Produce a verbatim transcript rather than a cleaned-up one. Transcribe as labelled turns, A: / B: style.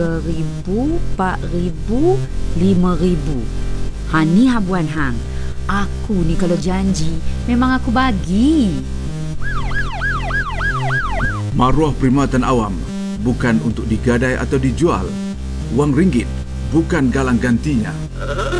A: Ribu, empat ribu, lima ribu. Ha ni habuan hang. Aku ni kalau janji memang aku bagi.
B: Maruah perkhidmatan awam bukan untuk digadai atau dijual. Wang ringgit bukan galang gantinya.